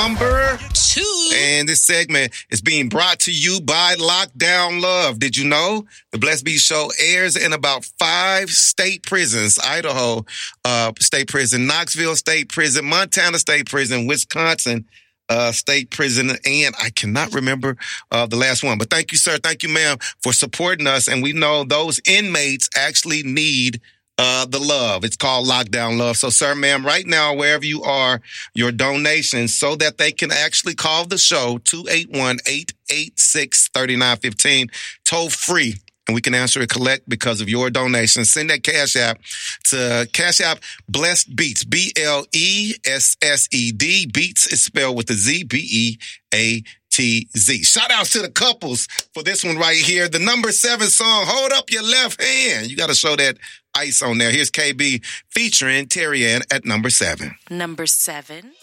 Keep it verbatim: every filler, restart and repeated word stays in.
number two. And this segment is being brought to you by Lockdown Love. Did you know the Blessed Beat Show airs in about five state prisons? Idaho uh, State Prison, Knoxville State Prison, Montana State Prison, Wisconsin uh, State Prison, and I cannot remember uh, the last one. But thank you, sir. Thank you, ma'am, for supporting us. And we know those inmates actually need Uh, the love. It's called Lockdown Love. So, sir, ma'am, right now, wherever you are, your donations so that they can actually call the show, two eight one, eight eight six, three nine one five, toll free. And we can answer and collect because of your donation. Send that Cash App to Cash App Blessed Beats, B L E S S E D. Beats is spelled with a Z, B E A T Z. Shout outs to the couples for this one right here. The number seven song, Hold Up Your Left Hand. You got to show that ice on there. Here's K B featuring Terry Ann at number seven. Number seven.